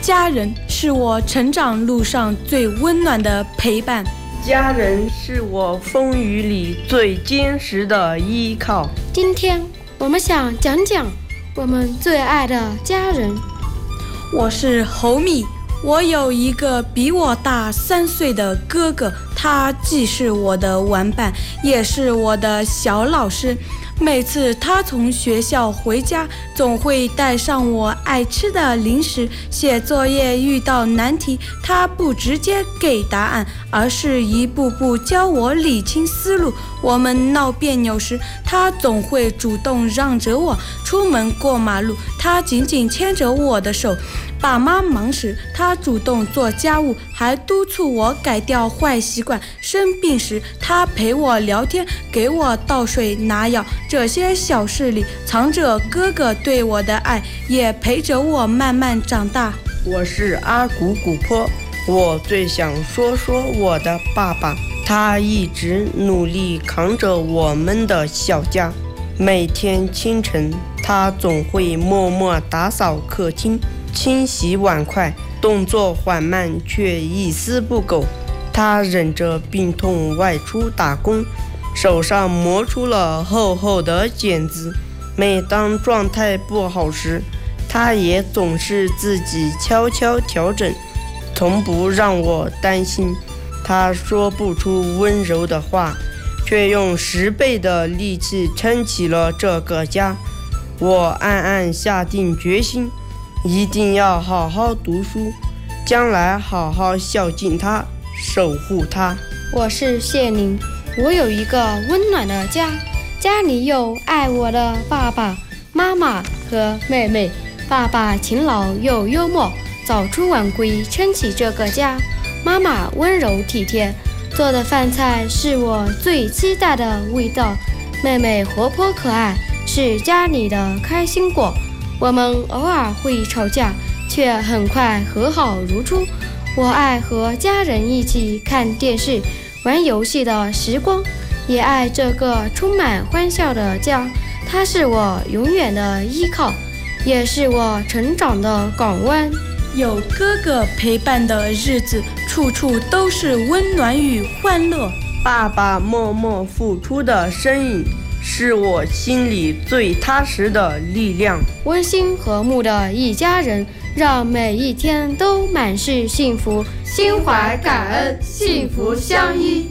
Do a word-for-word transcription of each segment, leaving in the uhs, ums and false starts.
家人是我成长路上最温暖的陪伴， 家人是我风雨里最坚实的依靠。 今天我们想讲讲我们最爱的家人。 我是侯米，我有一个比我大三岁的哥哥，他既是我的玩伴，也是我的小老师。每次他从学校回家，总会带上我爱吃的零食。写作业遇到难题，他不直接给答案，而是一步步教我理清思路。我们闹别扭时，他总会主动让着我。出门过马路，他紧紧牵着我的手。爸妈忙时，他主动做家务，还督促我改掉坏习惯。生病时，他陪我聊天，给我倒水拿药。这些小事里藏着哥哥对我的爱，也陪着我慢慢长大。 我是阿古古坡，我最想说说我的爸爸，他一直努力扛着我们的小家。每天清晨，他总会默默打扫客厅，清洗碗筷，动作缓慢却一丝不苟。他忍着病痛外出打工，手上磨出了厚厚的茧子。每当状态不好时，他也总是自己悄悄调整，从不让我担心。他说不出温柔的话，却用十倍的力气撑起了这个家。我暗暗下定决心，一定要好好读书，将来好好孝敬他，守护他。 我是谢宁，我有一个温暖的家，家里有爱我的爸爸妈妈和妹妹。爸爸勤劳又幽默，早出晚归撑起这个家。妈妈温柔体贴，做的饭菜是我最期待的味道。妹妹活泼可爱，是家里的开心果。我们偶尔会吵架，却很快和好如初。我爱和家人一起看电视、玩游戏的时光，也爱这个充满欢笑的家。它是我永远的依靠，也是我成长的港湾。 有哥哥陪伴的日子，处处都是温暖与欢乐。 爸爸默默付出的身影，是我心里最踏实的力量。 温馨和睦的一家人，让每一天都满是幸福。心怀感恩，幸福相依。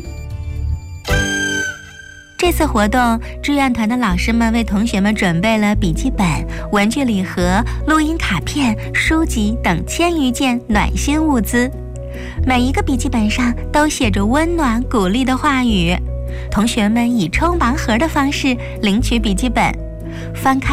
这次活动，志愿团的老师们为同学们准备了笔记本、文具礼盒、录音卡片、书籍等千余件暖心物资。每一个笔记本上都写着温暖鼓励的话语。同学们以抽盲盒的方式领取笔记本，翻开